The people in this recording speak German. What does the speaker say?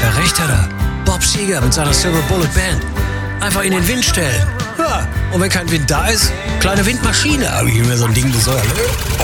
Ja, recht hat er. Bob Seger mit seiner Silver Bullet Band. Einfach in den Wind stellen. Ja, und wenn kein Wind da ist, kleine Windmaschine. Aber ich mir so ein Ding besorgt.